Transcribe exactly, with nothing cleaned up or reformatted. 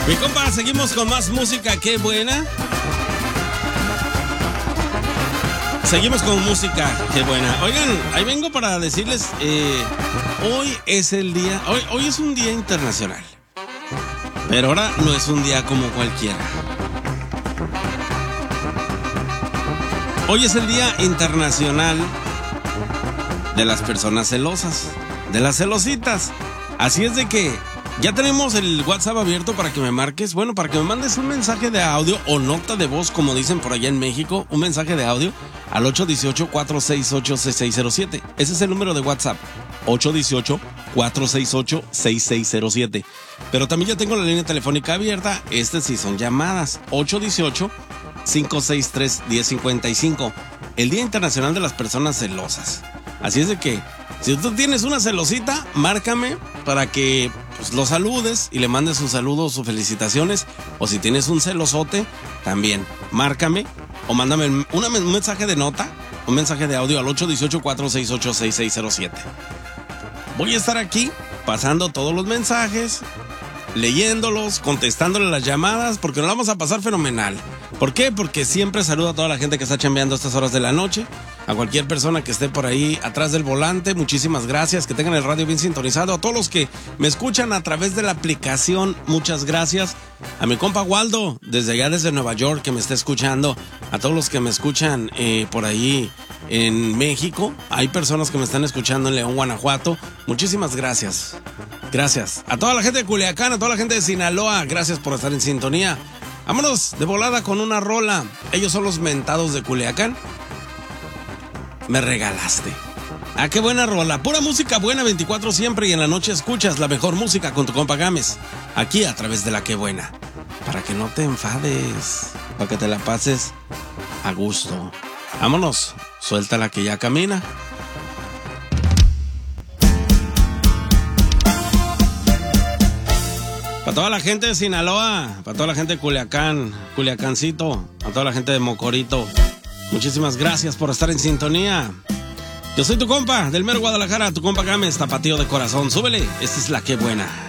Mi compa, seguimos con más música, qué buena. Seguimos con música, qué buena. Oigan, ahí vengo para decirles, eh, hoy es el día, hoy, hoy es un día internacional. Pero ahora no es un día como cualquiera. Hoy es el día internacional de las personas celosas, de las celositas. Así es de que ya tenemos el WhatsApp abierto para que me marques, bueno, para que me mandes un mensaje de audio o nota de voz, como dicen por allá en México, un mensaje de audio al ocho uno ocho, cuatro seis ocho, seis seis cero siete. Ese es el número de WhatsApp, ocho uno ocho, cuatro seis ocho, seis seis cero siete. Pero también ya tengo la línea telefónica abierta, este sí son llamadas, ocho uno ocho, cinco seis tres, uno cero cinco cinco. El Día Internacional de las Personas Celosas. Así es de que, si tú tienes una celosita, márcame para que pues, lo saludes y le mandes sus saludos, sus felicitaciones. O si tienes un celosote, también márcame o mándame una, un mensaje de nota, un mensaje de audio al ocho uno ocho, cuatro seis ocho, seis seis cero siete. Voy a estar aquí pasando todos los mensajes, leyéndolos, contestándole las llamadas, porque nos la vamos a pasar fenomenal. ¿Por qué? Porque siempre saludo a toda la gente que está chambeando a estas horas de la noche, a cualquier persona que esté por ahí atrás del volante, muchísimas gracias, que tengan el radio bien sintonizado, a todos los que me escuchan a través de la aplicación, muchas gracias, a mi compa Waldo, desde allá desde Nueva York, que me está escuchando, a todos los que me escuchan eh, por ahí en México, hay personas que me están escuchando en León, Guanajuato, muchísimas gracias, gracias, a toda la gente de Culiacán, a toda la gente de Sinaloa, gracias por estar en sintonía. Vámonos de volada con una rola. Ellos son los Mentados de Culiacán. Me regalaste. Ah, qué buena rola. Pura música buena veinticuatro siempre, y en la noche escuchas la mejor música con tu compa Gámez. Aquí a través de La Qué Buena. Para que no te enfades. Para que te la pases a gusto. Vámonos. Suéltala que ya camina. Para toda la gente de Sinaloa, para toda la gente de Culiacán, Culiacancito, a toda la gente de Mocorito, muchísimas gracias por estar en sintonía. Yo soy tu compa, del mero Guadalajara, tu compa Gámez, tapatío de corazón. Súbele, esta es La Qué Buena.